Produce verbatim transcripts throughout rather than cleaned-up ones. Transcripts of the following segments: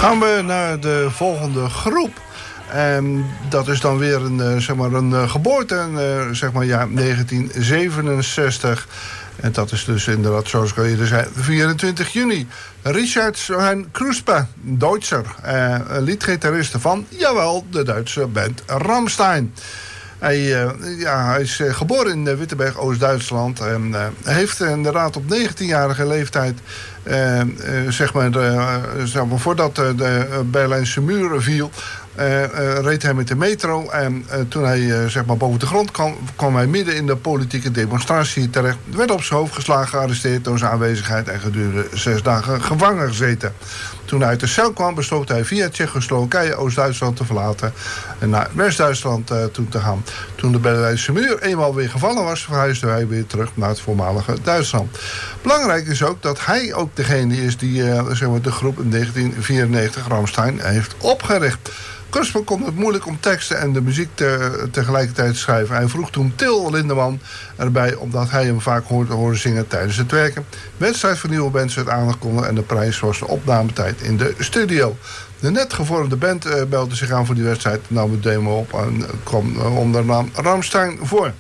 gaan we naar de volgende groep. En dat is dan weer een, zeg maar een geboorte, een, zeg maar jaar negentien zevenenzestig. En dat is dus inderdaad, zoals ik al eerder zei, vierentwintig juni. Richard Johann Kruspe, Duitser, eh, liedgitarist van, jawel, de Duitse band Rammstein. Hij, uh, ja, hij is uh, geboren in uh, Wittenberg, Oost-Duitsland. En uh, inderdaad inderdaad op negentienjarige leeftijd, uh, uh, zeg maar, uh, zeg maar, voordat uh, de Berlijnse muur viel, Uh, uh, reed hij met de metro. En uh, toen hij uh, zeg maar boven de grond kwam, kwam hij midden in de politieke demonstratie terecht. Werd op zijn hoofd geslagen, gearresteerd door zijn aanwezigheid en gedurende zes dagen gevangen gezeten. Toen hij uit de cel kwam, besloot hij via Tsjechoslowakije Oost-Duitsland te verlaten en naar West-Duitsland uh, toe te gaan. Toen de Berlijnse muur eenmaal weer gevallen was, verhuisde hij weer terug naar het voormalige Duitsland. Belangrijk is ook dat hij ook degene is die uh, zeg maar de groep in negentien vierennegentig Rammstein heeft opgericht. Kruspe kon het moeilijk om teksten en de muziek te, tegelijkertijd te schrijven. Hij vroeg toen Till Lindemann erbij, omdat hij hem vaak hoorde, hoorde zingen tijdens het werken. Wedstrijd voor nieuwe bands werd aangekondigd en de prijs was de opnametijd in de studio. De net gevormde band uh, belde zich aan voor die wedstrijd, nam de demo op en kwam uh, onder de naam Rammstein voor.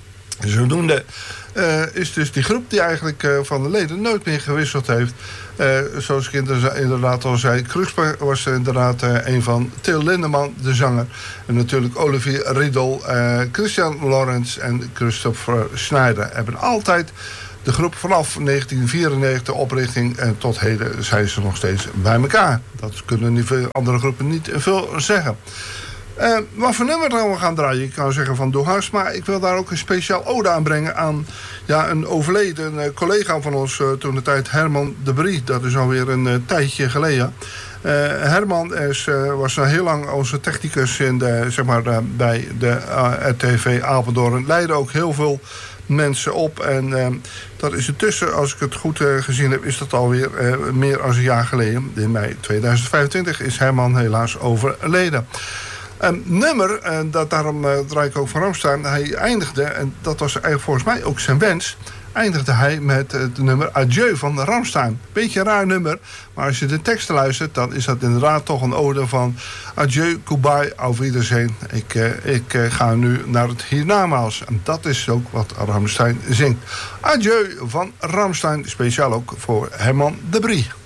Zodoende uh, is dus die groep die eigenlijk uh, van de leden nooit meer gewisseld heeft. Uh, zoals ik inderdaad al zei, Kruspe was inderdaad uh, een van, Till Lindemann, de zanger. En natuurlijk Olivier Riedel, uh, Christian Lorenz en Christopher Schneider hebben altijd de groep vanaf negentien vierennegentig oprichting en tot heden zijn ze nog steeds bij elkaar. Dat kunnen niet veel andere groepen niet veel zeggen. Uh, wat voor nummer gaan we gaan draaien? Ik kan zeggen van Doehars, maar ik wil daar ook een speciaal ode aan brengen aan ja, een overleden uh, collega van ons uh, toen de tijd, Herman de Brie. Dat is alweer een uh, tijdje geleden. Uh, Herman is, uh, was uh, heel lang onze technicus in de, zeg maar, uh, bij de uh, R T V Apeldoorn. Leidde ook heel veel mensen op. En uh, dat is intussen, als ik het goed uh, gezien heb, is dat alweer uh, meer dan een jaar geleden. In mei tweeduizend vijfentwintig is Herman helaas overleden. Een nummer, en dat, daarom uh, draai ik ook van Rammstein, hij eindigde, en dat was eigenlijk volgens mij ook zijn wens, eindigde hij met het nummer Adieu van Rammstein. Beetje een raar nummer, maar als je de teksten luistert, dan is dat inderdaad toch een ode van adieu, goodbye, auf Wiedersehen. Ik, uh, ik uh, ga nu naar het hiernamaals. En dat is ook wat Rammstein zingt. Adieu van Rammstein, speciaal ook voor Herman de Brie.